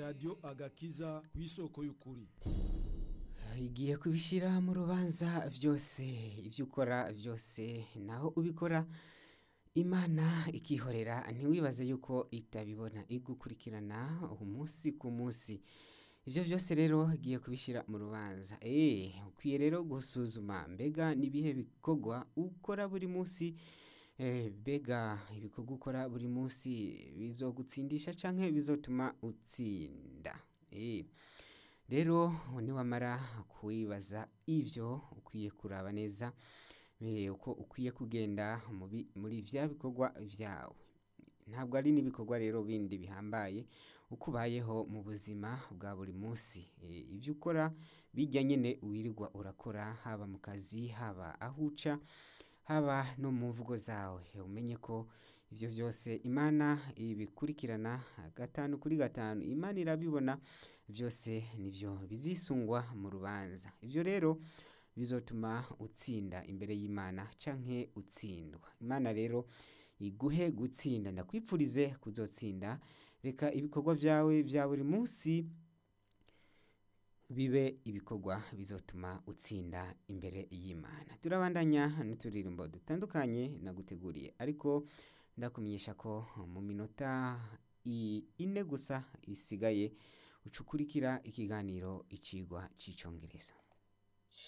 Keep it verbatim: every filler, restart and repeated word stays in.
radiyo agakiza ku isoko y'ukuri. igiye kubishyira mu rubanza byose ibyo ukora byose naho ubikora imana ikihorera ntiwibaze yuko itabibona igukurikirana umunsi ku munsi. Ibyo byose rero igiye kubishyira mu rubanza. Eh, ukwiye rero gusuzuma mbega n'ibihe bikorwa ukora buri munsi, eh, mbega ibikorwa ukora buri munsi bizogutsindisha canke bizotuma utsinda. Eh, rero niwamara kwibaza ivyo ukwiye kuraba neza eh, uko ukwiye kugenda mu bi- muri vya bikorwa vyawe. Ntabwo ari n'ibikorwa rero bindi bihambaye uko ubayeho mu buzima bwa buri munsi. Eh, ibyo ukora bijya nyine wirirwa urakora haba mu kazi haba aho uca haba no mu mvugo zawe, umenye ko ibyo byose imana ibikurikirana gatanu kuri gatanu. Imana irabibona byose, nibyo bizisungwa mu rubanza. Ibyo rero bizotuma utsinda imbere y'Imana canke utsindwa. Imana rero iguhe gutsinda, ndakwipfurize kuzotsinda. Reka ibikorwa vyawe vya buri munsi bibe ibikorwa bizotuma utsinda imbere y'Imana. Turabandanya n'uturirimbo dutandukanye naguteguriye, ariko ndakumenyesha ko mu minota i- ine gusa isigaye ucukurikira ikiganiro icigwa c'icongereza.